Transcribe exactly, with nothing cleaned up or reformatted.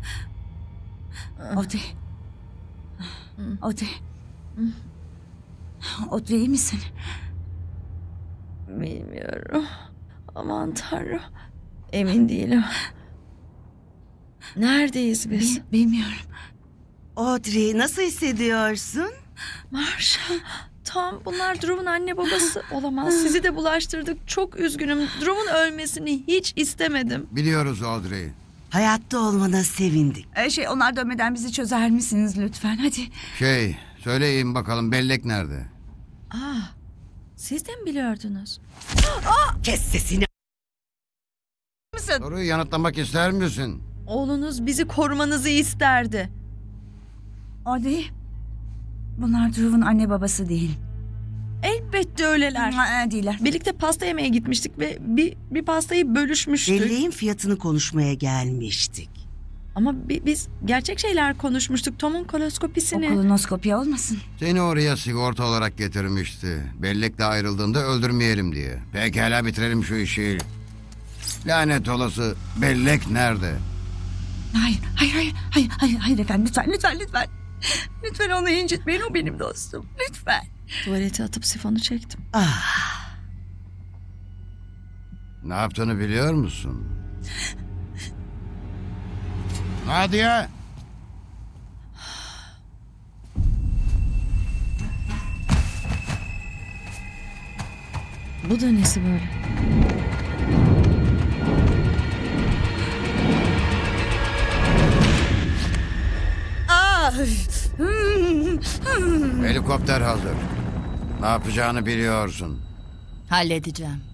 Audrey. Audrey. Audrey iyi misin? Bilmiyorum. Aman Tanrım. Emin değilim. Neredeyiz biz? Bil- bilmiyorum. Audrey, nasıl hissediyorsun? Marshall. Tom, bunlar Drew'un anne babası olamaz. Sizi de bulaştırdık. Çok üzgünüm. Drew'un ölmesini hiç istemedim. Biliyoruz Audrey. Hayatta olmana sevindik. Ee, şey onlar dönmeden bizi çözer misiniz lütfen? Hadi. Şey, söyleyin bakalım bellek nerede? Aa, siz de mi biliyordunuz? Kes sesini. Mısın? Soruyu yanıtlamak ister misin? Oğlunuz bizi korumanızı isterdi. Audrey. Bunlar Drew'un anne babası değil. Elbette öyleler. Ha, değiller. Birlikte pasta yemeye gitmiştik ve bir, bir pastayı bölüşmüştük. Belleğin fiyatını konuşmaya gelmiştik. Ama bi- biz gerçek şeyler konuşmuştuk. Tom'un O koloskopisini. kolonoskopi olmasın. Seni oraya sigorta olarak getirmişti. Bellekle ayrıldığında öldürmeyelim diye. Pekala bitirelim şu işi. Lanet olası bellek nerede? Hayır, hayır, hayır, hayır, hayır, hayır efendim. Lütfen, lütfen, lütfen. Lütfen onu incitmeyin. O benim dostum. Lütfen. Tuvalete atıp sifonu çektim. Ah, Ne yaptığını biliyor musun? Hadi ya. Bu da nesi böyle? Ah! Helikopter hazır. Ne yapacağını biliyorsun. Halledeceğim.